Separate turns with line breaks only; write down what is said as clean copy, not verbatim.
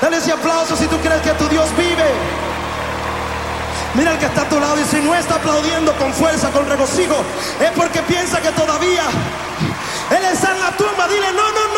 Dale ese aplauso si tú crees que tu Dios vive. Mira al que está a tu lado y si no está aplaudiendo con fuerza, con regocijo, es porque piensa que todavía Él está en la tumba. Dile, no, no,